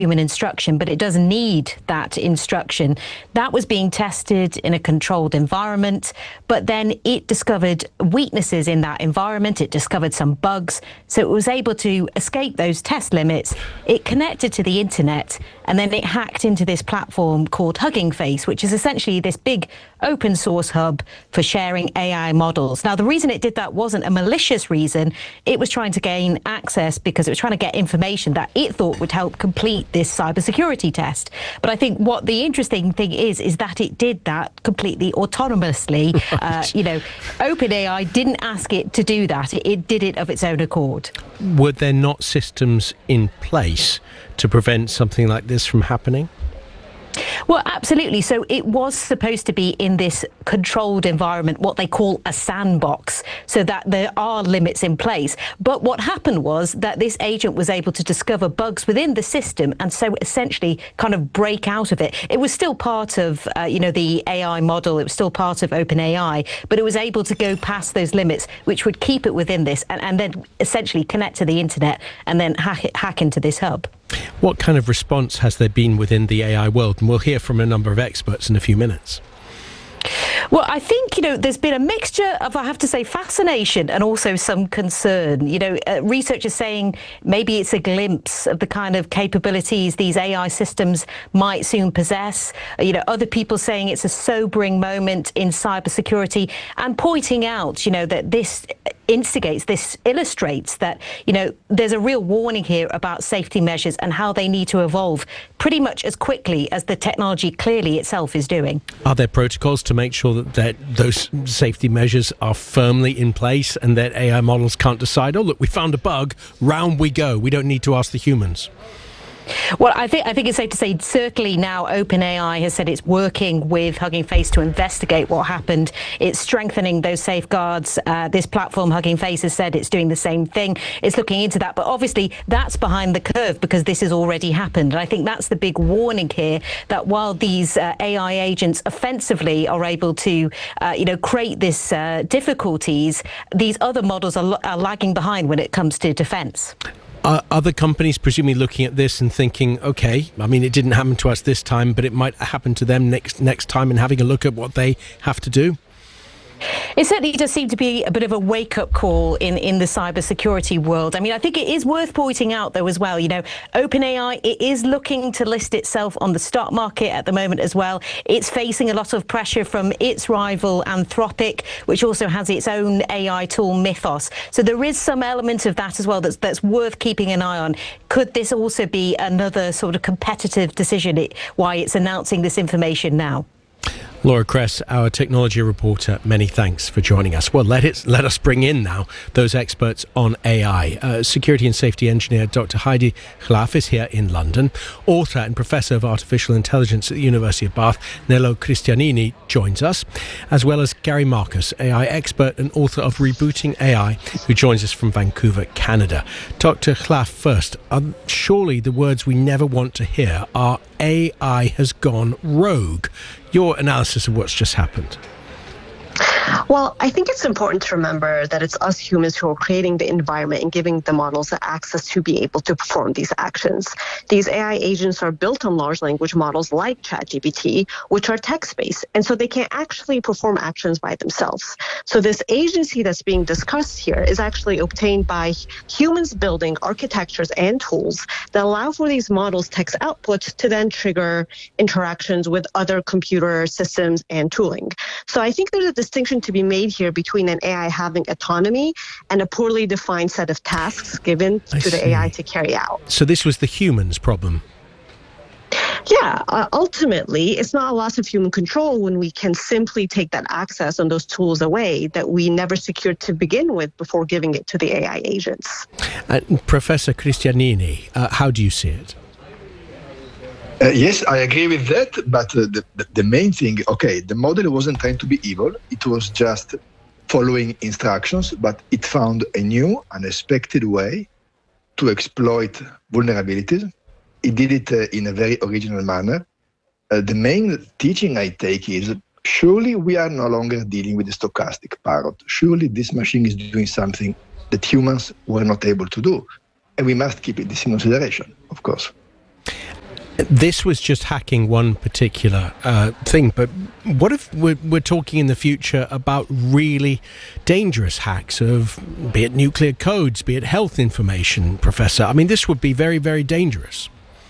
human instruction, but it does need that instruction. That was being tested in a controlled environment, but then it discovered weaknesses in that environment. It discovered some bugs, so it was able to escape those test limits. It connected to the internet, and then it hacked into this platform called Hugging Face, which is essentially this big open source hub for sharing AI models. Now, the reason it did that wasn't a malicious reason. It was trying to gain access because it was trying to get information that it thought would help complete this cybersecurity test. But I think what the interesting thing is that it did that completely autonomously. OpenAI didn't ask it to do that. It did it of its own accord. Were there not systems in place to prevent something like this from happening? Well, absolutely. So it was supposed to be in this controlled environment, what they call a sandbox, so that there are limits in place. But what happened was that this agent was able to discover bugs within the system and so essentially kind of break out of it. It was still part of, the AI model. It was still part of OpenAI, but it was able to go past those limits, which would keep it within this and then essentially connect to the internet and then hack into this hub. What kind of response has there been within the AI world? And we'll hear from a number of experts in a few minutes. Well, I think, there's been a mixture of, I have to say, fascination and also some concern. Researchers saying maybe it's a glimpse of the kind of capabilities these AI systems might soon possess. Other people saying it's a sobering moment in cybersecurity and pointing out, that this illustrates that, there's a real warning here about safety measures and how they need to evolve pretty much as quickly as the technology clearly itself is doing. Are there protocols to make sure that those safety measures are firmly in place and that AI models can't decide, oh, look, we found a bug, round we go, we don't need to ask the humans? Well, I think it's safe to say certainly now OpenAI has said it's working with Hugging Face to investigate what happened. It's strengthening those safeguards. This platform, Hugging Face, has said it's doing the same thing. It's looking into that. But obviously, that's behind the curve because this has already happened. And I think that's the big warning here, that while these AI agents offensively are able to, create this difficulties, these other models are lagging behind when it comes to defense. Are other companies presumably looking at this and thinking, okay, I mean, it didn't happen to us this time, but it might happen to them next time, and having a look at what they have to do? It certainly does seem to be a bit of a wake-up call in the cybersecurity world. I mean, I think it is worth pointing out, though, as well, OpenAI, it is looking to list itself on the stock market at the moment as well. It's facing a lot of pressure from its rival Anthropic, which also has its own AI tool, Mythos. So there is some element of that as well that's worth keeping an eye on. Could this also be another sort of competitive decision, why it's announcing this information now? Laura Kress, our technology reporter, many thanks for joining us. Well, let us bring in now those experts on AI. Security and safety engineer Dr. Heidi Chlaff is here in London. Author and professor of artificial intelligence at the University of Bath, Nello Cristianini, joins us, as well as Gary Marcus, AI expert and author of Rebooting AI, who joins us from Vancouver, Canada. Dr. Chlaff first. Surely the words we never want to hear are AI has gone rogue. Your analysis of what's just happened. Well, I think it's important to remember that it's us humans who are creating the environment and giving the models the access to be able to perform these actions. These AI agents are built on large language models like ChatGPT, which are text-based, and so they can actually perform actions by themselves. So this agency that's being discussed here is actually obtained by humans building architectures and tools that allow for these models' text outputs to then trigger interactions with other computer systems and tooling. So I think there's a distinction to be made here between an AI having autonomy and a poorly defined set of tasks given to the AI to carry out. So this was the humans' problem? Yeah, ultimately, it's not a loss of human control when we can simply take that access on those tools away that we never secured to begin with before giving it to the AI agents. Professor Cristianini, how do you see it? Yes, I agree with that, but the main thing, the model wasn't trying to be evil. It was just following instructions, but it found a new, unexpected way to exploit vulnerabilities. It did it in a very original manner. The main teaching I take is, surely we are no longer dealing with the stochastic parrot. Surely this machine is doing something that humans were not able to do. And we must keep this in consideration, of course. This was just hacking one particular thing, but what if we're talking in the future about really dangerous hacks of, be it nuclear codes, be it health information, Professor? I mean, this would be very, very dangerous.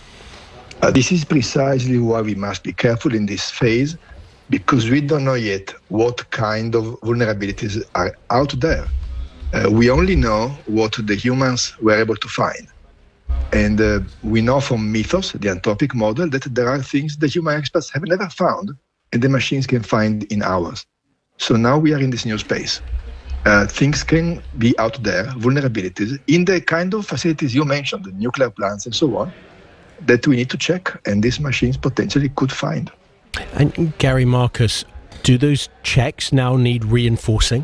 This is precisely why we must be careful in this phase, because we don't know yet what kind of vulnerabilities are out there. We only know what the humans were able to find. And we know from Mythos, the Anthropic model, that there are things the human experts have never found and the machines can find in hours. So now we are in this new space. Things can be out there, vulnerabilities, in the kind of facilities you mentioned, the nuclear plants and so on, that we need to check, and these machines potentially could find. And Gary Marcus, do those checks now need reinforcing?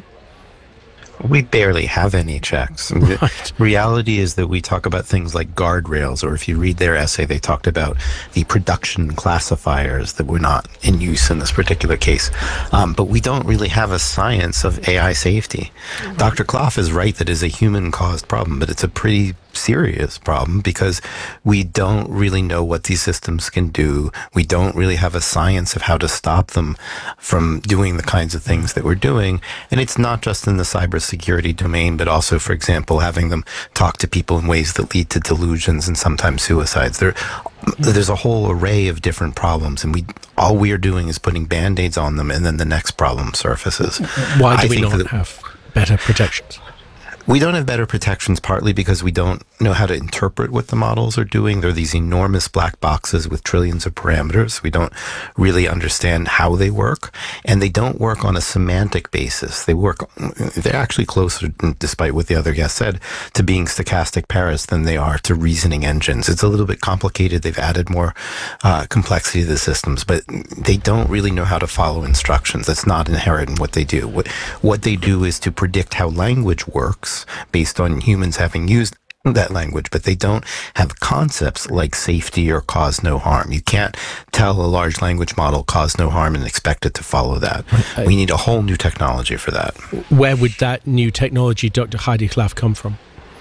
We barely have any checks. Right. The reality is that we talk about things like guardrails, or if you read their essay, they talked about the production classifiers that were not in use in this particular case. But we don't really have a science of AI safety. Mm-hmm. Dr. Klaff is right that it is a human-caused problem, but it's a pretty serious problem because we don't really know what these systems can do. We don't really have a science of how to stop them from doing the kinds of things that we're doing. And it's not just in the cybersecurity domain, but also, for example, having them talk to people in ways that lead to delusions and sometimes suicides. There's a whole array of different problems, and all we are doing is putting Band-Aids on them, and then the next problem surfaces. Why do we not have better protections? We don't have better protections, partly because we don't know how to interpret what the models are doing. They're these enormous black boxes with trillions of parameters. We don't really understand how they work, and they don't work on a semantic basis. They're actually closer, despite what the other guest said, to being stochastic parrots than they are to reasoning engines. It's a little bit complicated. They've added more complexity to the systems, but they don't really know how to follow instructions. That's not inherent in what they do. What they do is to predict how language works based on humans having used that language, but they don't have concepts like safety or cause no harm. You can't tell a large language model cause no harm and expect it to follow that. We need a whole new technology for that. Where would that new technology, Dr. Heidi Klaff, come from?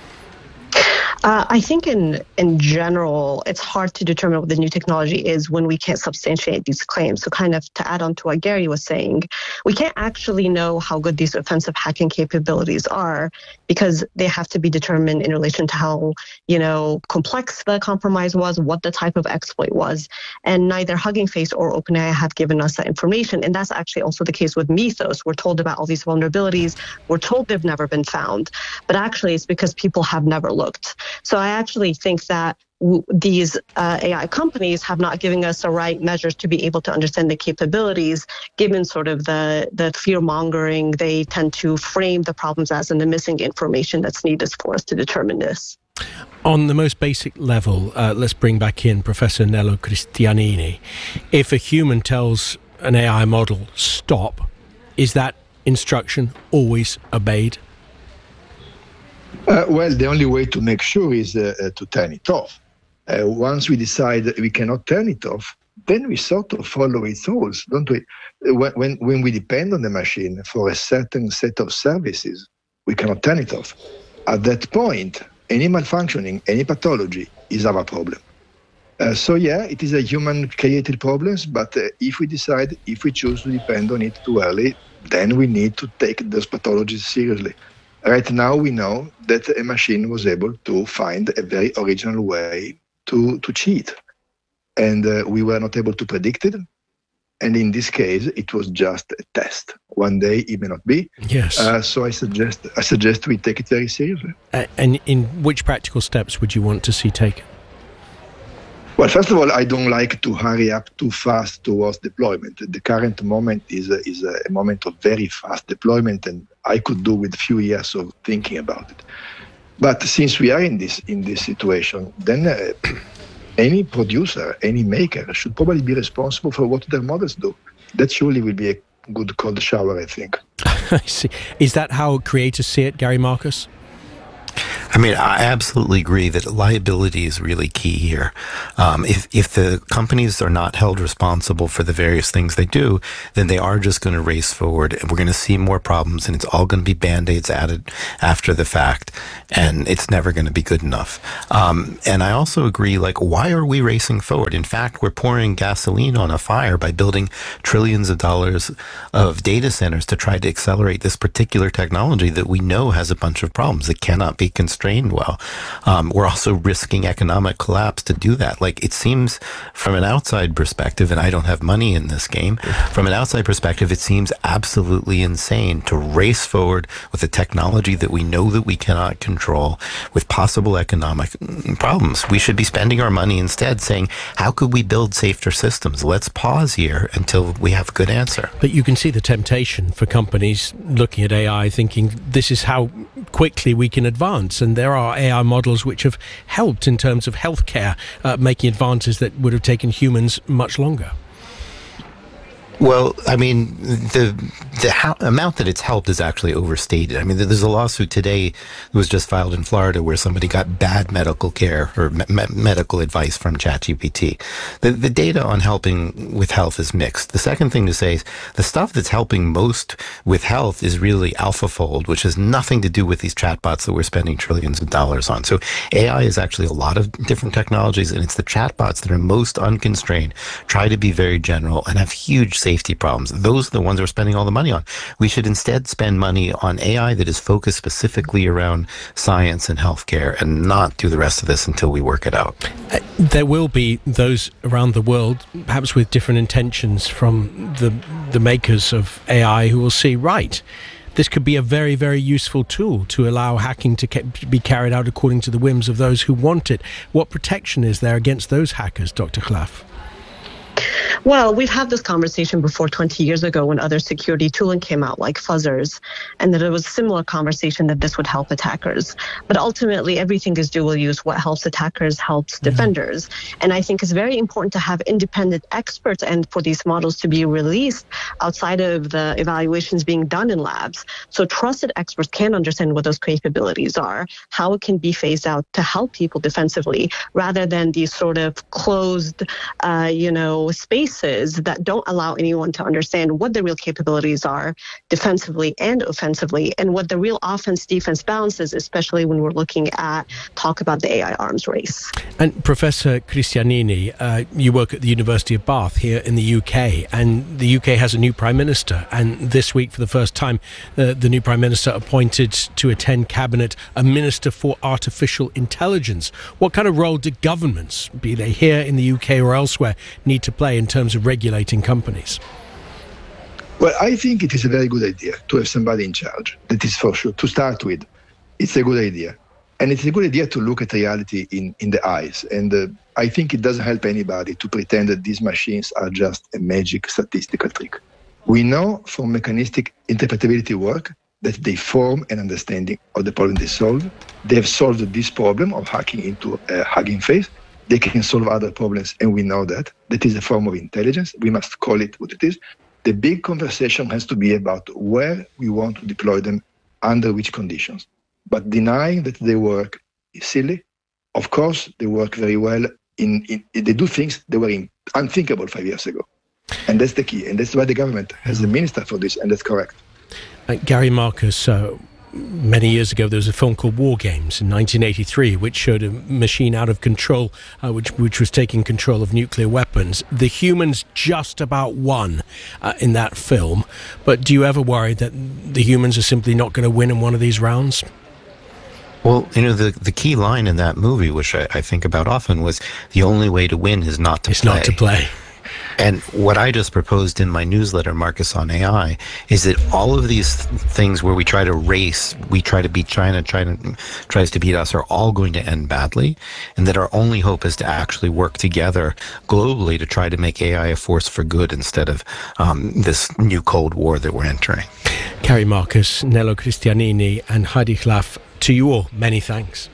I think in general, it's hard to determine what the new technology is when we can't substantiate these claims. So kind of to add on to what Gary was saying, we can't actually know how good these offensive hacking capabilities are because they have to be determined in relation to how, complex the compromise was, what the type of exploit was. And neither Hugging Face or OpenAI have given us that information. And that's actually also the case with Mythos. We're told about all these vulnerabilities. We're told they've never been found. But actually, it's because people have never looked. So I actually think that these AI companies have not given us the right measures to be able to understand the capabilities, given sort of the fear-mongering. They tend to frame the problems as in the missing information that's needed for us to determine this. On the most basic level, let's bring back in Professor Nello Cristianini. If a human tells an AI model, stop, is that instruction always obeyed? Well, the only way to make sure is to turn it off. Once we decide that we cannot turn it off, then we sort of follow its rules, don't we? When we depend on the machine for a certain set of services, we cannot turn it off. At that point, any malfunctioning, any pathology is our problem. So yeah, it is a human-created problem, but if we choose to depend on it too early, then we need to take those pathologies seriously. Right now, we know that a machine was able to find a very original way to cheat. And we were not able to predict it. And in this case, it was just a test. One day, it may not be. Yes. So I suggest we take it very seriously. And in which practical steps would you want to see taken? Well, first of all, I don't like to hurry up too fast towards deployment. The current moment is a moment of very fast deployment, and I could do with a few years of thinking about it. But since we are in this situation, then any producer, any maker should probably be responsible for what their models do. That surely will be a good cold shower, I think. I see. Is that how creators see it, Gary Marcus? I mean, I absolutely agree that liability is really key here. If the companies are not held responsible for the various things they do, then they are just going to race forward, and we're going to see more problems, and it's all going to be Band-Aids added after the fact, and it's never going to be good enough. And I also agree, like, why are we racing forward? In fact, we're pouring gasoline on a fire by building trillions of dollars of data centers to try to accelerate this particular technology that we know has a bunch of problems. It cannot be constrained well. We're also risking economic collapse to do that. Like, it seems from an outside perspective, and I don't have money in this game, from an outside perspective, it seems absolutely insane to race forward with a technology that we know that we cannot control with possible economic problems. We should be spending our money instead saying, how could we build safer systems? Let's pause here until we have a good answer. But you can see the temptation for companies looking at AI thinking this is how quickly we can advance, and there are AI models which have helped in terms of healthcare, making advances that would have taken humans much longer. Well, I mean, the amount that it's helped is actually overstated. I mean, there's a lawsuit today that was just filed in Florida where somebody got bad medical care or medical advice from ChatGPT. The data on helping with health is mixed. The second thing to say is the stuff that's helping most with health is really AlphaFold, which has nothing to do with these chatbots that we're spending trillions of dollars on. So AI is actually a lot of different technologies, and it's the chatbots that are most unconstrained, try to be very general, and have huge safety problems. Those are the ones we're spending all the money on. We should instead spend money on AI that is focused specifically around science and healthcare, and not do the rest of this until we work it out. There will be those around the world, perhaps with different intentions from the makers of AI, who will see, right, this could be a very, very useful tool to allow hacking to be carried out according to the whims of those who want it. What protection is there against those hackers, Dr. Khlaf? Well, we've had this conversation before 20 years ago when other security tooling came out like fuzzers, and that it was a similar conversation that this would help attackers. But ultimately, everything is dual use. What helps attackers helps defenders. And I think it's very important to have independent experts and for these models to be released outside of the evaluations being done in labs. So trusted experts can understand what those capabilities are, how it can be phased out to help people defensively, rather than these sort of closed, spaces that don't allow anyone to understand what the real capabilities are defensively and offensively, and what the real offense-defense balance is, especially when we're looking at talk about the AI arms race. And Professor Christianini, you work at the University of Bath here in the UK, and the UK has a new Prime Minister, and this week for the first time the new Prime Minister appointed to attend Cabinet a Minister for Artificial Intelligence. What kind of role do governments, be they here in the UK or elsewhere, need to play in terms of regulating companies? Well, I think it is a very good idea to have somebody in charge. That is for sure. To start with, it's a good idea. And it's a good idea to look at reality in the eyes. And I think it doesn't help anybody to pretend that these machines are just a magic statistical trick. We know from mechanistic interpretability work that they form an understanding of the problem they solve. They have solved this problem of hacking into a Hugging Face. They can solve other problems, and we know that. That is a form of intelligence. We must call it what it is. The big conversation has to be about where we want to deploy them, under which conditions. But denying that they work is silly. Of course, they work very well. They do things that were unthinkable 5 years ago. And that's the key. And that's why the government has a minister for this, and that's correct. Gary Marcus, many years ago, there was a film called War Games in 1983, which showed a machine out of control, which was taking control of nuclear weapons. The humans just about won in that film. But do you ever worry that the humans are simply not going to win in one of these rounds? Well, the key line in that movie, which I think about often, was the only way to win is not to play. It's not to play. And what I just proposed in my newsletter, Marcus on AI, is that all of these things where we try to race, we try to beat China tries to beat us, are all going to end badly, and that our only hope is to actually work together globally to try to make AI a force for good instead of this new Cold War that we're entering. Gary Marcus, Nello Christianini, and Heidi Khlaf, to you all, many thanks.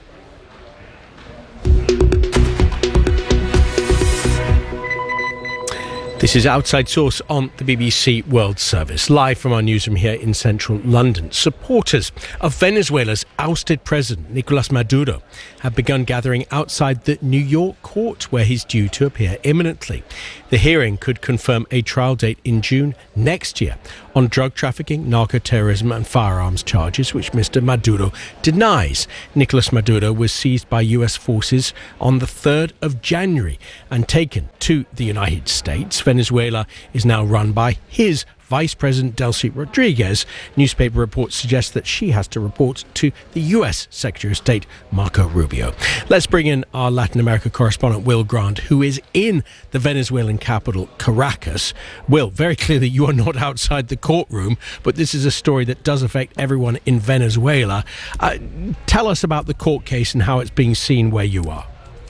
This is Outside Source on the BBC World Service, live from our newsroom here in central London. Supporters of Venezuela's ousted president, Nicolas Maduro, have begun gathering outside the New York court, where he's due to appear imminently. The hearing could confirm a trial date in June next year on drug trafficking, narco-terrorism and firearms charges, which Mr. Maduro denies. Nicolas Maduro was seized by US forces on the 3rd of January and taken to the United States. Venezuela is now run by his Vice President Delcy Rodriguez. Newspaper reports suggest that she has to report to the US Secretary of State Marco Rubio. Let's bring in our Latin America correspondent Will Grant, who is in the Venezuelan capital, Caracas. Will, very clearly you are not outside the courtroom, but this is a story that does affect everyone in Venezuela. Tell us about the court case and how it's being seen where you are.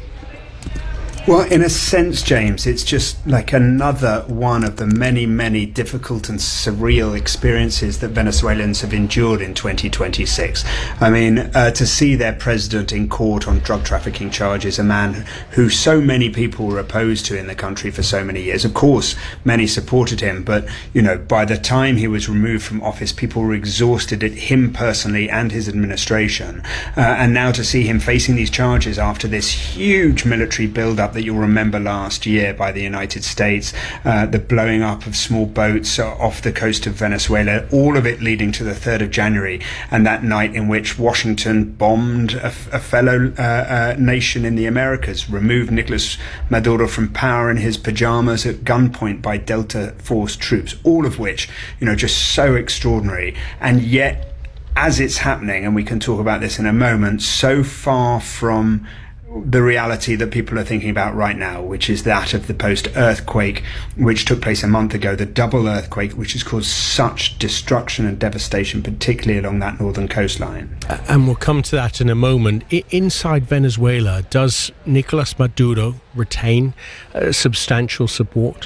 Well, in a sense, James, it's just like another one of the many, many difficult and surreal experiences that Venezuelans have endured in 2026. I mean, to see their president in court on drug trafficking charges, a man who so many people were opposed to in the country for so many years. Of course, many supported him, but, you know, by the time he was removed from office, people were exhausted at him personally and his administration. And now to see him facing these charges after this huge military build-up that you'll remember last year by the United States, the blowing up of small boats off the coast of Venezuela, all of it leading to the 3rd of January and that night in which Washington bombed a fellow nation in the Americas, removed Nicolas Maduro from power in his pajamas at gunpoint by Delta Force troops, all of which, you know, just so extraordinary. And yet, as it's happening, and we can talk about this in a moment, so far from the reality that people are thinking about right now, which is that of the post-earthquake, which took place a month ago, the double earthquake, which has caused such destruction and devastation, particularly along that northern coastline. And we'll come to that in a moment. Inside Venezuela, does Nicolas Maduro retain substantial support?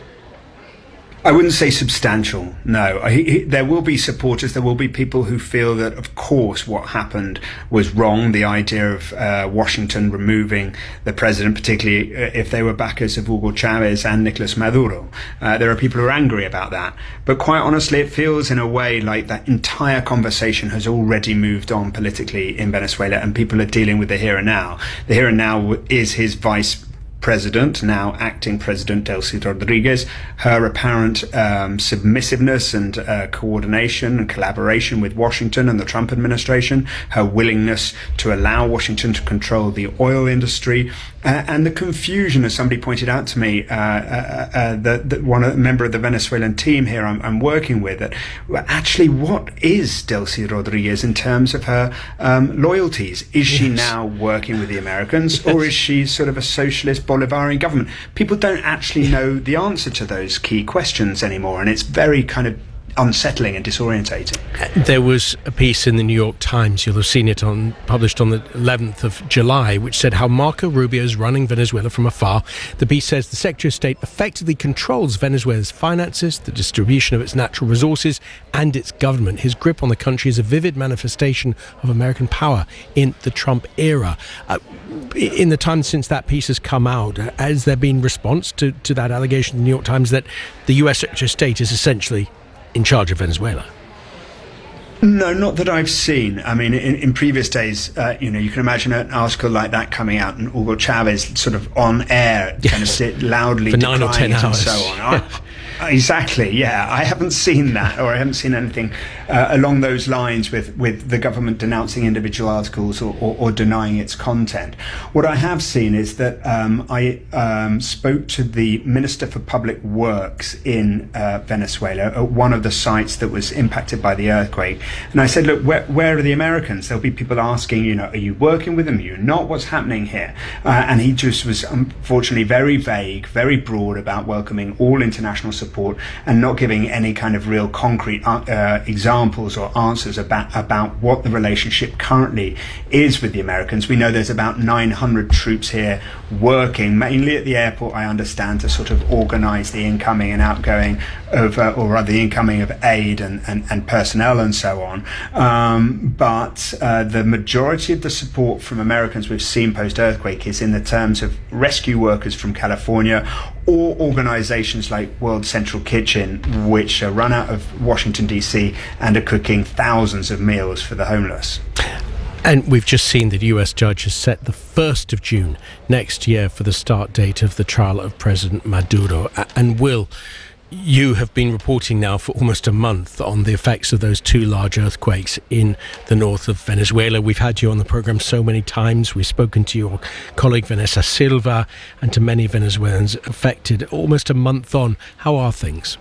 I wouldn't say substantial, no. There will be supporters, there will be people who feel that, of course, what happened was wrong. The idea of Washington removing the president, particularly if they were backers of Hugo Chavez and Nicolas Maduro. There are people who are angry about that. But quite honestly, it feels in a way like that entire conversation has already moved on politically in Venezuela, and people are dealing with the here and now. The here and now is his vice president, now acting president Delcy Rodriguez, her apparent submissiveness and coordination and collaboration with Washington and the Trump administration, her willingness to allow Washington to control the oil industry, and the confusion, as somebody pointed out to me, that a member of the Venezuelan team here I'm working with, that actually what is Delcy Rodriguez in terms of her loyalties? Is she now working with the Americans, or is she sort of a socialist Bolivarian government? People don't actually know the answer to those key questions anymore, and it's very kind of unsettling and disorientating. There was a piece in the New York Times, you'll have seen it published on the 11th of July, which said how Marco Rubio is running Venezuela from afar. The piece says the Secretary of State effectively controls Venezuela's finances, the distribution of its natural resources and its government. His grip on the country is a vivid manifestation of American power in the Trump era. In the time since that piece has come out, has there been response to that allegation in the New York Times that the US Secretary of State is essentially in charge of Venezuela? No, not that I've seen. I mean, in previous days, you can imagine an article like that coming out and Hugo Chavez sort of on air, kind of sit loudly for 9 or 10 hours and so on. Exactly, yeah. I haven't seen that, or I haven't seen anything along those lines with the government denouncing individual articles or denying its content. What I have seen is that I spoke to the Minister for Public Works in Venezuela at one of the sites that was impacted by the earthquake. And I said, look, where are the Americans? There'll be people asking, are you working with them? Are you not? What's happening here? And he just was unfortunately very vague, very broad about welcoming all international support and not giving any kind of real concrete examples or answers about what the relationship currently is with the Americans. We know there's about 900 troops here working, mainly at the airport, I understand, to sort of organize the incoming and outgoing of, or rather the incoming of aid and personnel and so so on. But the majority of the support from Americans we've seen post-earthquake is in the terms of rescue workers from California or organizations like World Central Kitchen, which are run out of Washington, D.C. and are cooking thousands of meals for the homeless. And we've just seen that the US judge has set the 1st of June next year for the start date of the trial of President Maduro. And Will, you have been reporting now for almost a month on the effects of those 2 large earthquakes in the north of Venezuela. We've had you on the programme so many times. We've spoken to your colleague Vanessa Silva and to many Venezuelans affected. Almost a month on, how are things?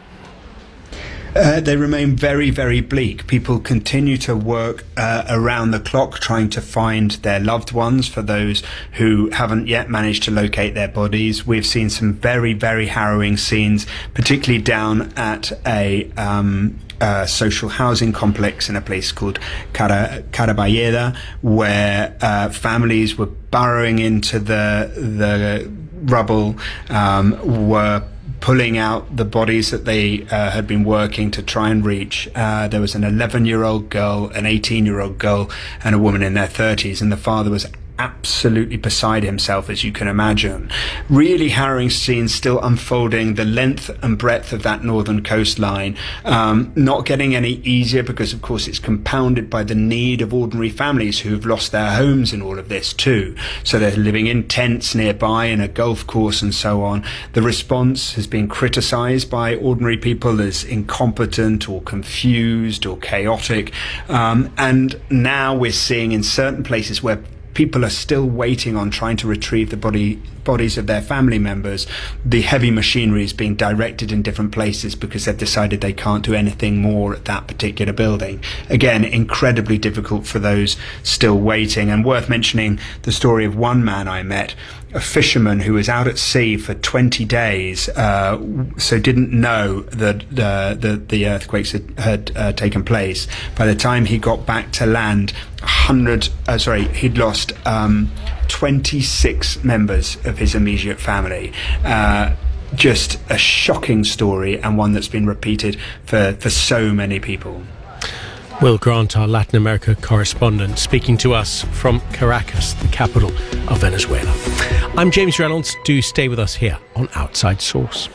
They remain very, very bleak. People continue to work around the clock trying to find their loved ones for those who haven't yet managed to locate their bodies. We've seen some very, very harrowing scenes, particularly down at a social housing complex in a place called Caraballeda, where families were burrowing into the rubble, were pulling out the bodies that they had been working to try and reach. There was an 11-year-old girl, an 18-year-old girl, and a woman in their 30s, and the father was absolutely beside himself, as you can imagine. Really harrowing scenes still unfolding, the length and breadth of that northern coastline, not getting any easier because, of course, it's compounded by the need of ordinary families who've lost their homes in all of this too. So they're living in tents nearby, in a golf course and so on. The response has been criticised by ordinary people as incompetent or confused or chaotic. And now we're seeing in certain places where people are still waiting on trying to retrieve the bodies of their family members, the heavy machinery is being directed in different places because they've decided they can't do anything more at that particular building. Again, incredibly difficult for those still waiting. And worth mentioning the story of one man I met, a fisherman who was out at sea for 20 days, so didn't know that the earthquakes had taken place. By the time he got back to land, he'd lost 26 members of his immediate family. Just a shocking story, and one that's been repeated for so many people. Will Grant, our Latin America correspondent, speaking to us from Caracas, the capital of Venezuela. I'm James Reynolds. Do stay with us here on Outside Source.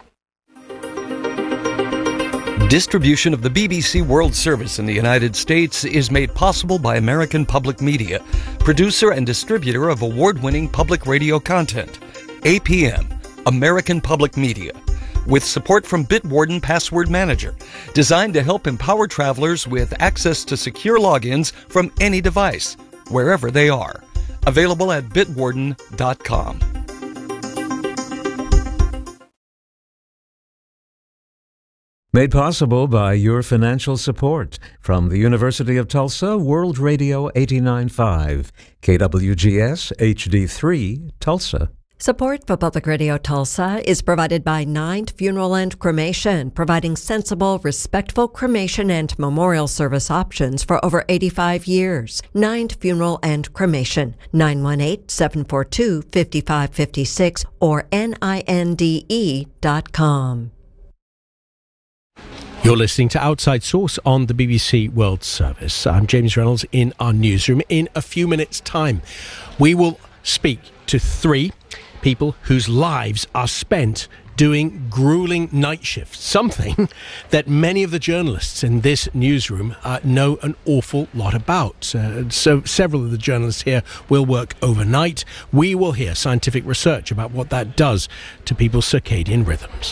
Distribution of the BBC World Service in the United States is made possible by American Public Media, producer and distributor of award-winning public radio content. APM, American Public Media, with support from Bitwarden Password Manager, designed to help empower travelers with access to secure logins from any device, wherever they are. Available at bitwarden.com. Made possible by your financial support from the University of Tulsa, World Radio 89.5, KWGS HD3, Tulsa. Support for Public Radio Tulsa is provided by Ninth Funeral and Cremation, providing sensible, respectful cremation and memorial service options for over 85 years. Ninth Funeral and Cremation, 918-742-5556 or NINDE.com. You're listening to Outside Source on the BBC World Service. I'm James Reynolds in our newsroom. In a few minutes' time, we will speak to 3 people whose lives are spent doing grueling night shifts, something that many of the journalists in this newsroom know an awful lot about. So several of the journalists here will work overnight. We will hear scientific research about what that does to people's circadian rhythms.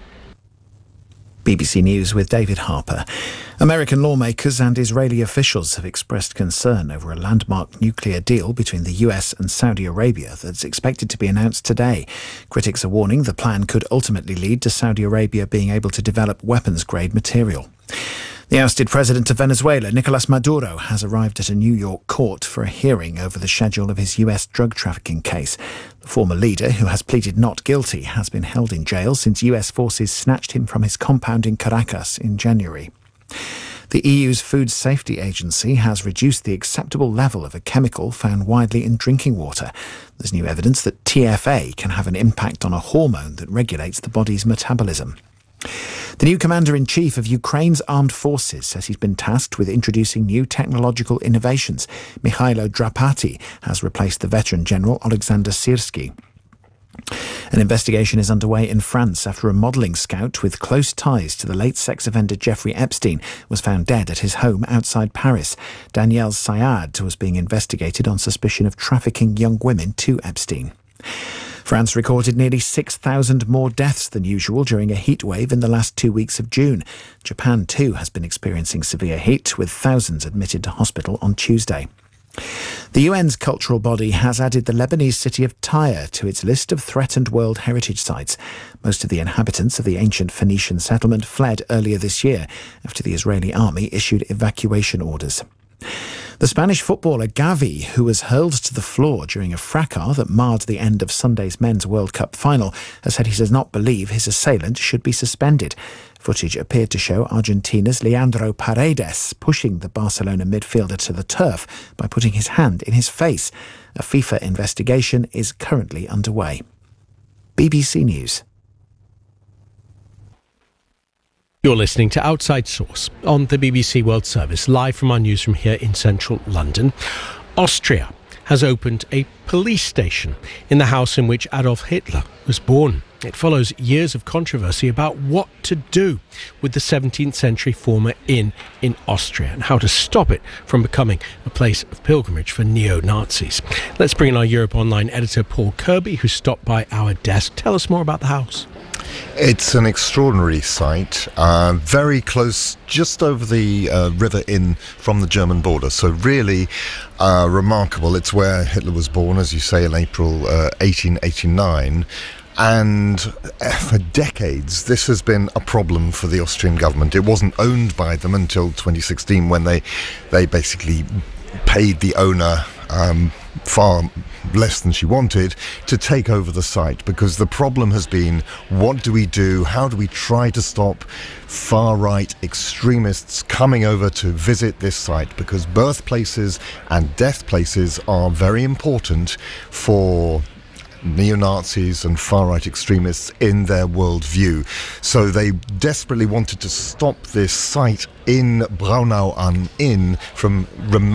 BBC News with David Harper. American lawmakers and Israeli officials have expressed concern over a landmark nuclear deal between the US and Saudi Arabia that's expected to be announced today. Critics are warning the plan could ultimately lead to Saudi Arabia being able to develop weapons-grade material. The ousted president of Venezuela, Nicolas Maduro, has arrived at a New York court for a hearing over the schedule of his US drug trafficking case. The former leader, who has pleaded not guilty, has been held in jail since US forces snatched him from his compound in Caracas in January. The EU's Food Safety Agency has reduced the acceptable level of a chemical found widely in drinking water. There's new evidence that TFA can have an impact on a hormone that regulates the body's metabolism. The new commander-in-chief of Ukraine's armed forces says he's been tasked with introducing new technological innovations. Mikhailo Drapati has replaced the veteran general Alexander Syrski. An investigation is underway in France after a modelling scout with close ties to the late sex offender Jeffrey Epstein was found dead at his home outside Paris. Danielle Sayad was being investigated on suspicion of trafficking young women to Epstein. France recorded nearly 6,000 more deaths than usual during a heatwave in the last 2 weeks of June. Japan, too, has been experiencing severe heat, with thousands admitted to hospital on Tuesday. The UN's cultural body has added the Lebanese city of Tyre to its list of threatened World Heritage Sites. Most of the inhabitants of the ancient Phoenician settlement fled earlier this year after the Israeli army issued evacuation orders. The Spanish footballer Gavi, who was hurled to the floor during a fracas that marred the end of Sunday's Men's World Cup final, has said he does not believe his assailant should be suspended. Footage appeared to show Argentina's Leandro Paredes pushing the Barcelona midfielder to the turf by putting his hand in his face. A FIFA investigation is currently underway. BBC News. You're listening to Outside Source on the BBC World Service, live from our newsroom here in central London. Austria has opened a police station in the house in which Adolf Hitler was born. It follows years of controversy about what to do with the 17th century former inn in Austria and how to stop it from becoming a place of pilgrimage for neo-Nazis. Let's bring in our Europe Online editor Paul Kirby, who stopped by our desk. Tell us more about the house. It's an extraordinary site, very close, just over the river in from the German border. So really remarkable. It's where Hitler was born, as you say, in April 1889. And for decades, this has been a problem for the Austrian government. It wasn't owned by them until 2016, when they basically paid the owner far less than she wanted to take over the site, because the problem has been, what do we do? How do we try to stop far-right extremists coming over to visit this site? Because birthplaces and death places are very important for neo-Nazis and far-right extremists in their worldview. So they desperately wanted to stop this site in Braunau am Inn from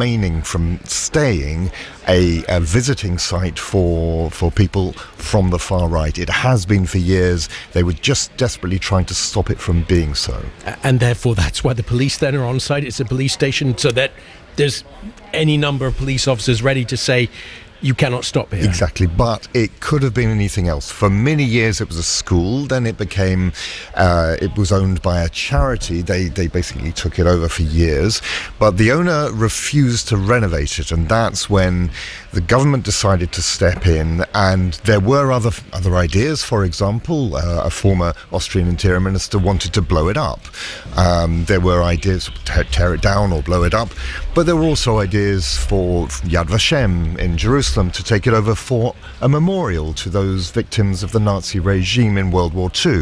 staying a visiting site for people from the far right. It has been for years. They were just desperately trying to stop it from being so. And therefore that's why the police then are on site. It's a police station, so that there's any number of police officers ready to say, you cannot stop here. Exactly, but it could have been anything else. For many years it was a school, then it became, it was owned by a charity. They basically took it over for years, but the owner refused to renovate it, and that's when the government decided to step in, and there were other ideas. For example, a former Austrian interior minister wanted to blow it up. There were ideas to tear it down or blow it up, but there were also ideas for Yad Vashem in Jerusalem to take it over for a memorial to those victims of the Nazi regime in World War II.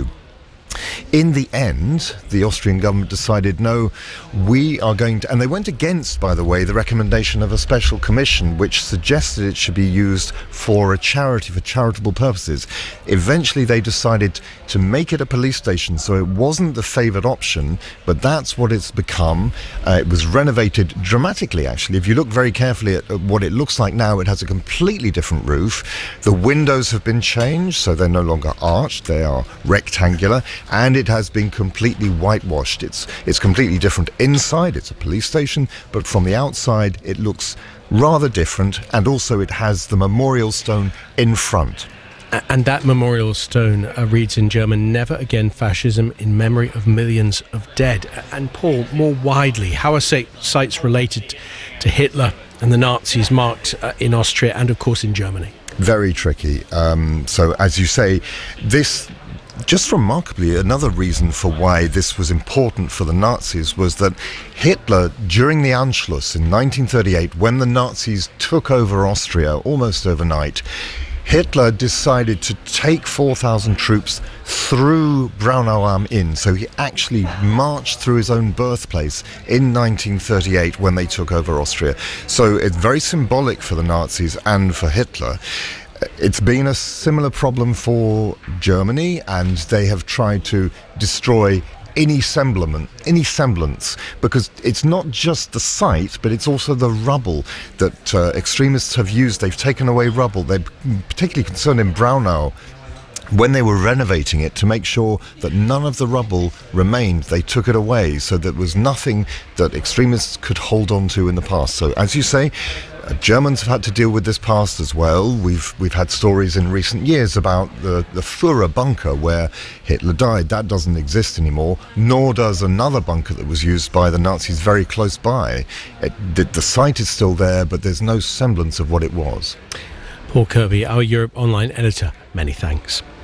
In the end, the Austrian government decided, no, we are going to... And they went against, by the way, the recommendation of a special commission which suggested it should be used for a charity, for charitable purposes. Eventually, they decided to make it a police station, so it wasn't the favoured option, but that's what it's become. It was renovated dramatically, actually. If you look very carefully at what it looks like now, it has a completely different roof. The windows have been changed, so they're no longer arched, they are rectangular. And it has been completely whitewashed. It's completely different inside. It's a police station, but from the outside it looks rather different, and also it has the memorial stone in front. And that memorial stone reads in German, "Never again fascism, in memory of millions of dead." And Paul, more widely, how are sites related to Hitler and the Nazis marked in Austria and of course in Germany? Very tricky. So as you say, this... Just remarkably, another reason for why this was important for the Nazis was that Hitler, during the Anschluss in 1938, when the Nazis took over Austria almost overnight, Hitler decided to take 4,000 troops through Braunau am Inn. So he actually marched through his own birthplace in 1938 when they took over Austria. So it's very symbolic for the Nazis and for Hitler. It's been a similar problem for Germany, and they have tried to destroy any semblance, because it's not just the site, but it's also the rubble that extremists have used. They've taken away rubble. They're particularly concerned in Braunau when they were renovating it to make sure that none of the rubble remained. They took it away so there was nothing that extremists could hold on to in the past. So, as you say, Germans have had to deal with this past as well. We've had stories in recent years about the Führer bunker where Hitler died. That doesn't exist anymore, nor does another bunker that was used by the Nazis very close by. The site is still there, but there's no semblance of what it was. Paul Kirby, our Europe Online editor, many thanks.